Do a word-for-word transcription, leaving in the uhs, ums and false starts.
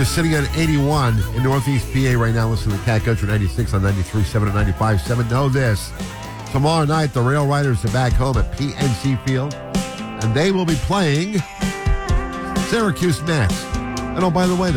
Just sitting at eighty-one in Northeast P A right now. Listen to Cat Country ninety-six on ninety-three point seven and ninety-five point seven. Know this. Tomorrow night, the Rail Riders are back home at P N C Field, and they will be playing Syracuse next. And oh, by the way,